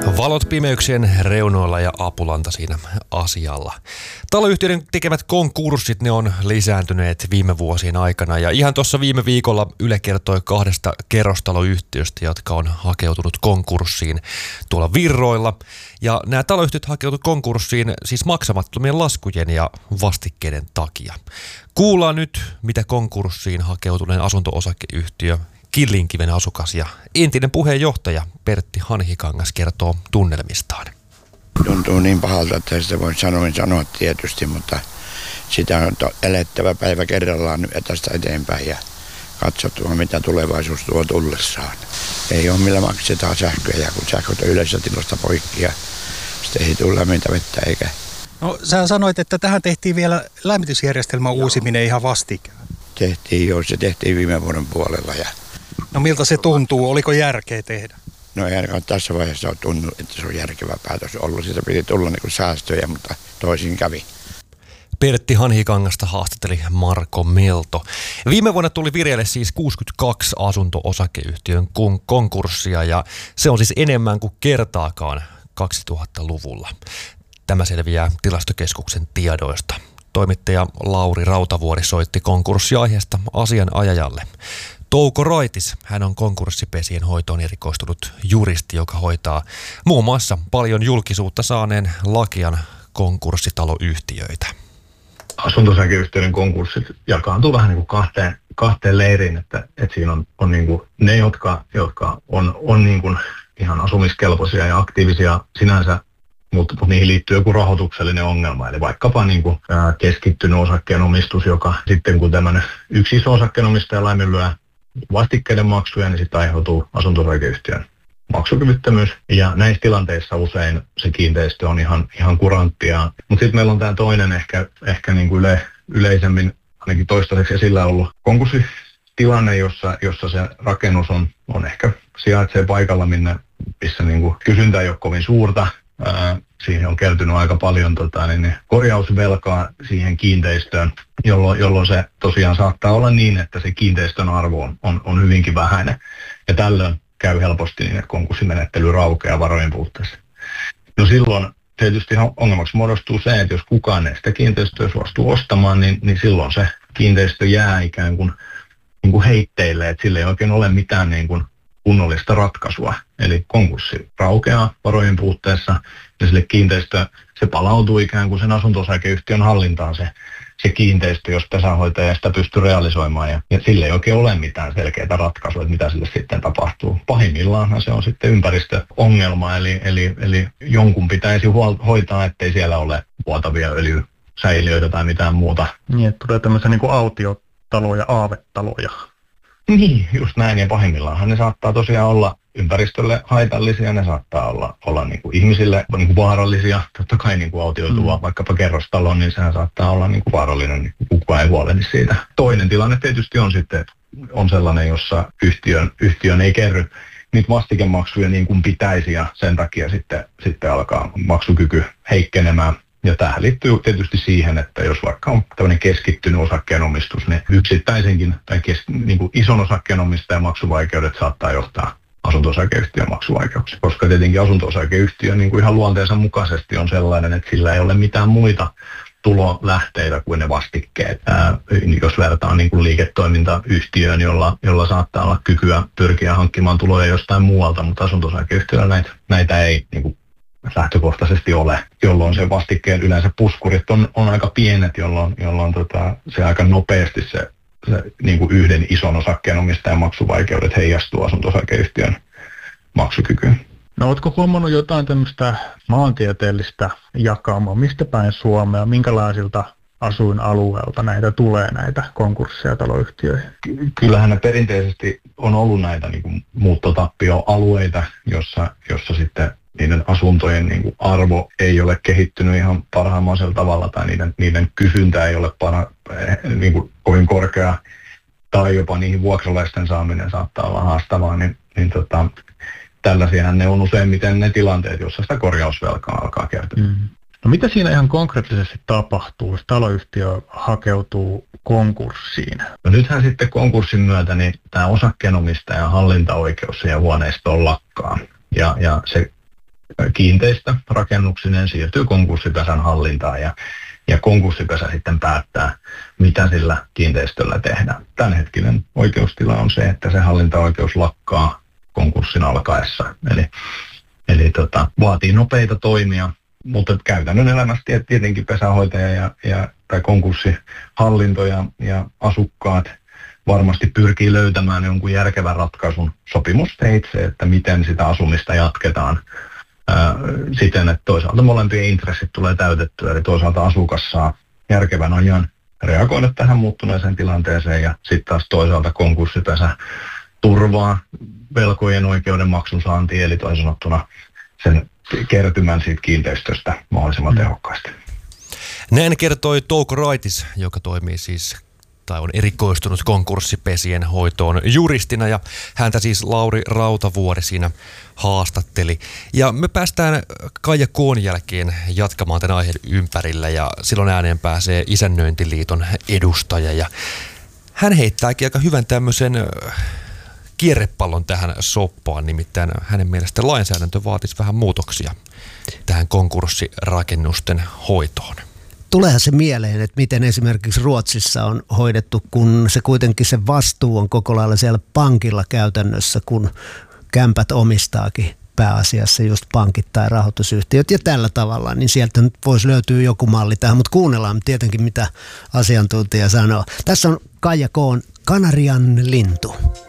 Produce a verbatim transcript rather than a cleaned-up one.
Valot pimeyksien reunoilla ja apulanta siinä asialla. Taloyhtiöiden tekemät konkurssit, ne on lisääntyneet viime vuosien aikana. Ja ihan tuossa viime viikolla Yle kertoi kahdesta kerrostaloyhtiöstä, jotka on hakeutunut konkurssiin tuolla Virroilla. Ja nämä taloyhtiöt hakeutuivat konkurssiin siis maksamattomien laskujen ja vastikkeiden takia. Kuullaan nyt, mitä konkurssiin hakeutuneen asunto-osakeyhtiö Killinkiven asukas ja entinen puheenjohtaja Pertti Hanhikangas kertoo tunnelmistaan. Tuntuu niin pahalta, että sitä voi sanoin sanoa tietysti, mutta sitä on elettävä päivä kerrallaan nyt tästä eteenpäin ja katsottava, mitä tulevaisuus tuo tullessaan. Ei ole millä maksetaan sähköjä, kun sähköt on yleisessä tilasta poikki ja sitten ei tule lämmintä vettä eikä. No sä sanoit, että tähän tehtiin vielä lämmitysjärjestelmän uusiminen ihan vastikään. Tehtiin jo, se tehtiin viime vuoden puolella. Ja no miltä se tuntuu? Oliko järkeä tehdä? No ei ainakaan tässä vaiheessa ole tunnu, että se on järkevä päätös ollut. Siitä piti tulla niin kuin säästöjä, mutta toisin kävi. Pertti Hanhikangasta haastatteli Marko Melto. Viime vuonna tuli vireille siis kuusikymmentäkaksi asunto-osakeyhtiön kon- konkurssia ja se on siis enemmän kuin kertaakaan kaksituhattaluvulla. Tämä selviää Tilastokeskuksen tiedoista. Toimittaja Lauri Rautavuori soitti konkurssiaiheesta asianajajalle. Touko Roitis, hän on konkurssipesien hoitoon erikoistunut juristi, joka hoitaa muun muassa paljon julkisuutta saaneen Lakian konkurssitaloyhtiöitä. Asunto-osakeyhtiöiden konkurssit jakaantuu vähän niin kuin kahteen, kahteen leiriin, että, että siinä on, on niin kuin ne, jotka, jotka on, on niin kuin ihan asumiskelpoisia ja aktiivisia sinänsä, mutta, mutta niihin liittyy joku rahoituksellinen ongelma. Eli vaikkapa niin kuin, ää, keskittynyt osakkeenomistus, joka sitten kun tämmöinen yksi iso osakkeenomistaja laiminlyö vastikkeiden maksuja, niin sitten aiheutuu asunto-osakeyhtiön maksukyvyttömyys. Ja näissä tilanteissa usein se kiinteistö on ihan, ihan kuranttia. Mutta sitten meillä on tämä toinen ehkä, ehkä niin kuin yle, yleisemmin, ainakin toistaiseksi esillä ollut konkurssitilanne, jossa, jossa se rakennus on, on ehkä sijaitsee paikalla, minne, missä niin kuin kysyntä ei ole kovin suurta. Ää, siihen on kertynyt aika paljon tota, niin, korjausvelkaa siihen kiinteistöön, jolloin, jolloin se tosiaan saattaa olla niin, että se kiinteistön arvo on, on, on hyvinkin vähäinen. Ja tällöin käy helposti niin, että konkurssimenettely raukeaa varojen puutteessa. No silloin tietysti ongelmaksi muodostuu se, että jos kukaan ei sitä kiinteistöä suostuu ostamaan, niin, niin silloin se kiinteistö jää ikään kuin, niin kuin heitteille, että sillä ei oikein ole mitään niin kuin kunnollista ratkaisua. Eli konkurssi raukeaa varojen puutteessa ja sille kiinteistö, se palautuu ikään kuin sen asunto-osakeyhtiön hallintaan se, se kiinteistö, jos pesänhoitaja sitä pystyy realisoimaan. Ja, ja sille ei oikein ole mitään selkeää ratkaisua, että mitä sille sitten tapahtuu. Pahimmillaan se on sitten ympäristöongelma, eli, eli, eli jonkun pitäisi huol- hoitaa, ettei siellä ole vuotavia öljysäiliöitä tai mitään muuta. Niin, että tulee tämmöisiä niin kuin autiotaloja, aavetaloja. Niin, just näin. Ja pahimmillaanhan ne saattaa tosiaan olla ympäristölle haitallisia, ne saattaa olla, olla niin kuin ihmisille niin kuin vaarallisia. Totta kai niin kuin autioituva mm. vaikkapa kerrostalo, niin sehän saattaa olla niin kuin vaarallinen, niin kukaan ei huolehdi siitä. Toinen tilanne tietysti on sitten on sellainen, jossa yhtiön, yhtiön ei kerry niitä vastikemaksuja niin kuin pitäisi ja sen takia sitten, sitten alkaa maksukyky heikkenemään. Ja tähän liittyy tietysti siihen, että jos vaikka on tämmöinen keskittynyt osakkeenomistus, niin yksittäisenkin tai kes, niin kuin ison osakkeenomistajan maksuvaikeudet saattaa johtaa asunto-osakeyhtiön maksuvaikeuksia. Koska tietenkin asunto-osakeyhtiö niin kuin ihan luonteensa mukaisesti on sellainen, että sillä ei ole mitään muita tulolähteitä kuin ne vastikkeet. Ää, jos vertaa niin kuin liiketoimintayhtiöön, jolla, jolla saattaa olla kykyä pyrkiä hankkimaan tuloja jostain muualta, mutta asunto-osakeyhtiöllä näitä, näitä ei niin kuin lähtökohtaisesti ole, jolloin se vastikkeen yleensä puskurit on, on aika pienet, jolloin, jolloin tota, se aika nopeasti se, se niin kuin yhden ison osakkeenomistajan maksuvaikeudet heijastuu asunto-osakeyhtiön maksukykyyn. No ootko huomannut jotain tämmöistä maantieteellistä jakaumaa? Mistä päin Suomea, minkälaisilta asuinalueelta näitä tulee, näitä konkursseja taloyhtiöihin? Kyllähän ne perinteisesti on ollut näitä niin kuin muuttotappioalueita, jossa, jossa sitten niiden asuntojen niin kuin arvo ei ole kehittynyt ihan parhaimmaisella tavalla tai niiden, niiden kysyntä ei ole para, niin kuin kovin korkea tai jopa niihin vuokralaisten saaminen saattaa olla haastavaa, niin, niin tota, tällaisiahan ne on useimmiten ne tilanteet, joissa sitä korjausvelkaa alkaa kertyä. Mm. No mitä siinä ihan konkreettisesti tapahtuu, jos taloyhtiö hakeutuu konkurssiin? No nythän sitten konkurssin myötä niin tämä osakkeenomistajan hallintaoikeus ja huoneistoon lakkaa. Ja, ja se kiinteistö rakennuksineen siirtyy konkurssipesän hallintaan ja, ja konkurssipesä sitten päättää, mitä sillä kiinteistöllä tehdään. Tämänhetkinen oikeustila on se, että se hallintaoikeus lakkaa konkurssin alkaessa. Eli, eli tota, vaatii nopeita toimia, mutta käytännön elämässä tietenkin pesänhoitaja ja, ja, tai konkurssihallinto ja, ja asukkaat varmasti pyrkii löytämään jonkun järkevän ratkaisun sopimusteitse, että miten sitä asumista jatketaan ää, siten, että toisaalta molempien intressit tulee täytettyä, eli toisaalta asukas saa järkevän ajan reagoida tähän muuttuneeseen tilanteeseen ja sitten taas toisaalta konkurssipesä turvaa velkojen oikeuden maksun saantiin, eli toisin sanottuna sen kertymän siitä kiinteistöstä mahdollisimman tehokkaasti. Näin kertoi Touko Raitis, joka toimii siis tai on erikoistunut konkurssipesien hoitoon juristina, ja häntä siis Lauri Rautavuori siinä haastatteli. Ja me päästään Kaija Koon jälkeen jatkamaan tämän aiheen ympärillä, ja silloin ääneen pääsee Isännöintiliiton edustaja, ja hän heittääkin aika hyvän tämmöisen kierrepallon tähän soppaan, nimittäin hänen mielestä lainsäädäntö vaatisi vähän muutoksia tähän konkurssirakennusten hoitoon. Tuleehan se mieleen, että miten esimerkiksi Ruotsissa on hoidettu, kun se kuitenkin se vastuu on koko lailla siellä pankilla käytännössä, kun kämpät omistaakin pääasiassa just pankit tai rahoitusyhtiöt ja tällä tavalla, niin sieltä nyt voisi löytyä joku malli tähän, mutta kuunnellaan tietenkin mitä asiantuntija sanoo. Tässä on Kaija Koon Kanarian lintu.